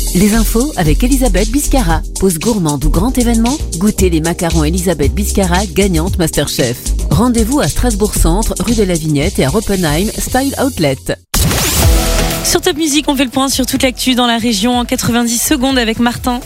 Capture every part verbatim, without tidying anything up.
Les infos avec Elisabeth Biscara. Pause gourmande ou grand événement, goûtez les macarons Elisabeth Biscara, gagnante Masterchef. Rendez-vous à Strasbourg Centre, rue de la Vignette et à Oppenheim, Style Outlet. Sur Top Music, on fait le point sur toute l'actu dans la région en quatre-vingt-dix secondes avec Martin.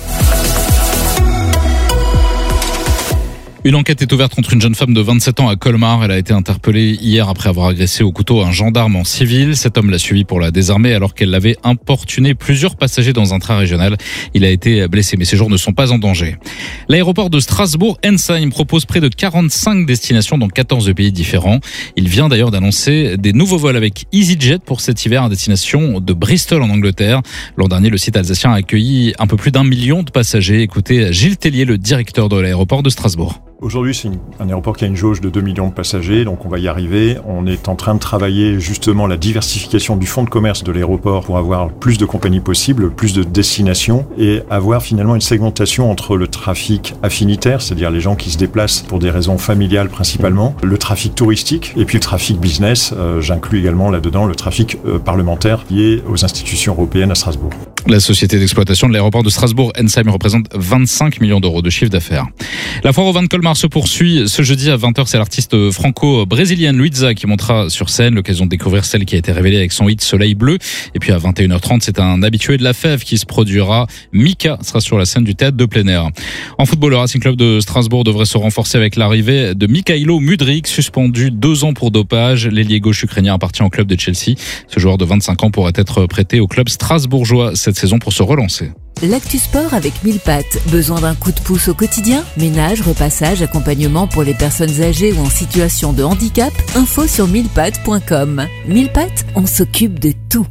Une enquête est ouverte contre une jeune femme de vingt-sept ans à Colmar. Elle a été interpellée hier après avoir agressé au couteau un gendarme en civil. Cet homme l'a suivi pour la désarmer alors qu'elle l'avait importuné plusieurs passagers dans un train régional. Il a été blessé, mais ses jours ne sont pas en danger. L'aéroport de Strasbourg-Ensheim propose près de quarante-cinq destinations dans quatorze pays différents. Il vient d'ailleurs d'annoncer des nouveaux vols avec EasyJet pour cet hiver à destination de Bristol en Angleterre. L'an dernier, le site alsacien a accueilli un peu plus d'un million de passagers. Écoutez Gilles Tellier, le directeur de l'aéroport de Strasbourg. Aujourd'hui, c'est une, un aéroport qui a une jauge de deux millions de passagers, donc on va y arriver. On est en train de travailler justement la diversification du fonds de commerce de l'aéroport pour avoir plus de compagnies possibles, plus de destinations et avoir finalement une segmentation entre le trafic affinitaire, c'est-à-dire les gens qui se déplacent pour des raisons familiales principalement, le trafic touristique et puis le trafic business. Euh, j'inclus également là-dedans le trafic euh, parlementaire lié aux institutions européennes à Strasbourg. La société d'exploitation de l'aéroport de Strasbourg-Ensheim représente vingt-cinq millions d'euros de chiffre d'affaires. La foire au vin de Colmar se poursuit ce jeudi à vingt heures. C'est l'artiste franco-brésilienne Luiza qui montera sur scène, l'occasion de découvrir celle qui a été révélée avec son hit Soleil Bleu. Et puis à vingt et une heures trente, c'est un habitué de la fève qui se produira. Mika sera sur la scène du théâtre de plein air. En football, le Racing Club de Strasbourg devrait se renforcer avec l'arrivée de Mikhailo Mudryk, suspendu deux ans pour dopage. L'ailier gauche ukrainien appartient au club de Chelsea. Ce joueur de vingt-cinq ans pourrait être prêté au club strasbourgeois cette saison pour se relancer. L'actu sport avec mille pattes. Besoin d'un coup de pouce au quotidien? Ménage, repassage, accompagnement pour les personnes âgées ou en situation de handicap? Info sur mille pattes point com. mille pattes, on s'occupe de tout.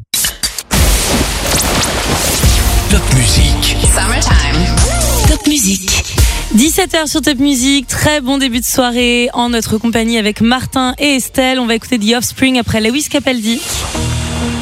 Top Music. Summertime. Top Music. dix-sept heures sur Top Music. Très bon début de soirée en notre compagnie avec Martin et Estelle. On va écouter The Offspring après Lewis Capaldi.